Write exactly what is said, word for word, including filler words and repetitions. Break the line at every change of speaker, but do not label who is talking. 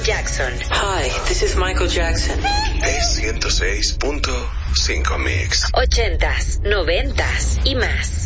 Jackson.
Hi, this is Michael Jackson.
Es ciento seis punto cinco Mix.
Ochentas, noventas y más.